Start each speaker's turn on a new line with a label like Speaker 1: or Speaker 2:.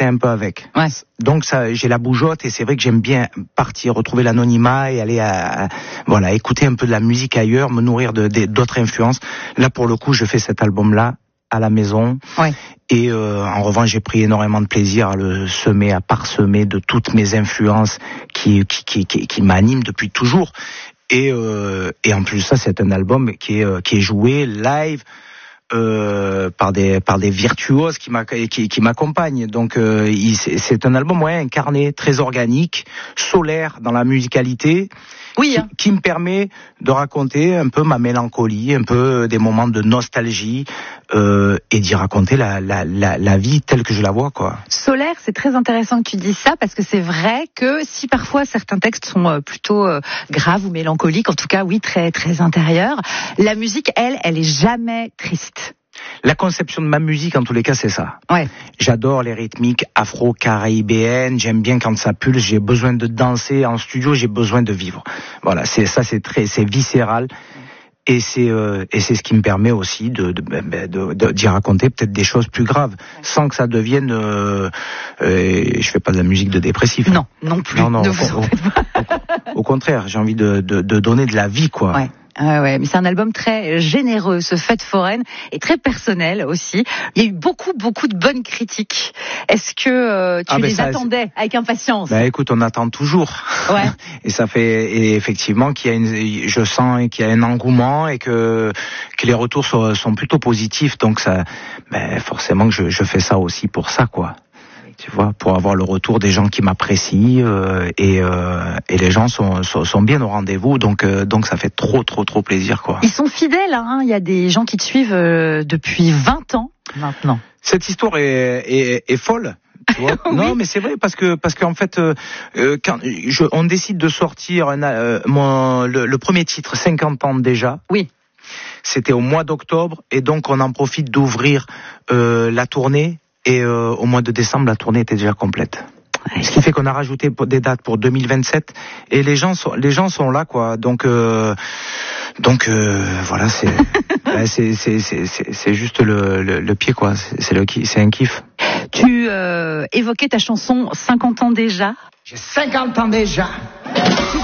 Speaker 1: fait un peu avec.
Speaker 2: Ouais.
Speaker 1: Donc ça, j'ai la bougeotte et c'est vrai que j'aime bien partir, retrouver l'anonymat et aller voilà, écouter un peu de la musique ailleurs, me nourrir d'autres influences. Là, pour le coup, je fais cet album-là à la maison.
Speaker 2: Ouais.
Speaker 1: Et en revanche, j'ai pris énormément de plaisir à le semer, à parsemer de toutes mes influences qui m'animent depuis toujours. Et en plus ça, c'est un album qui est joué live par des virtuoses qui m'accompagnent. Donc c'est un album incarné, très organique, solaire dans la musicalité.
Speaker 2: Oui.
Speaker 1: Qui me permet de raconter un peu ma mélancolie, un peu des moments de nostalgie et d'y raconter la vie telle que je la vois, quoi.
Speaker 2: Solaire, c'est très intéressant que tu dises ça parce que c'est vrai que si parfois certains textes sont plutôt graves ou mélancoliques, en tout cas oui, très très intérieurs, la musique elle est jamais triste.
Speaker 1: La conception de ma musique, en tous les cas, c'est ça.
Speaker 2: Ouais.
Speaker 1: J'adore les rythmiques afro-caribéennes. J'aime bien quand ça pulse. J'ai besoin de danser en studio. J'ai besoin de vivre. Voilà, c'est viscéral. Et c'est ce qui me permet aussi d'y raconter peut-être des choses plus graves, sans que ça devienne. Je fais pas de la musique de dépressif.
Speaker 2: Non, non plus.
Speaker 1: Non,
Speaker 2: ne vous en faites pas.
Speaker 1: Au contraire, j'ai envie de donner de la vie, quoi.
Speaker 2: Ouais. Ouais, mais c'est un album très généreux, ce Fête foraine, et très personnel aussi. Il y a eu beaucoup de bonnes critiques. Est-ce que tu les attendais avec impatience?
Speaker 1: Écoute, on attend toujours.
Speaker 2: Ouais.
Speaker 1: Et effectivement je sens qu'il y a un engouement et que les retours sont plutôt positifs. Donc ça, forcément que je fais ça aussi pour ça, quoi. Tu vois, pour avoir le retour des gens qui m'apprécient et les gens sont bien au rendez-vous, donc ça fait trop plaisir, quoi.
Speaker 2: Ils sont fidèles, hein. Il y a des gens qui te suivent depuis 20 ans maintenant.
Speaker 1: Cette histoire est folle. Tu vois.
Speaker 2: Oui.
Speaker 1: Non, mais c'est vrai parce qu'en fait, quand on décide de sortir le premier titre, 50 ans déjà.
Speaker 2: Oui.
Speaker 1: C'était au mois d'octobre et donc on en profite d'ouvrir la tournée. Et au mois de décembre, la tournée était déjà complète. Ce qui fait qu'on a rajouté des dates pour 2027 et les gens sont là, quoi. Donc voilà, c'est juste le pied, quoi. C'est un kiff.
Speaker 2: Tu évoquais ta chanson 50 ans déjà.
Speaker 1: J'ai 50 ans déjà.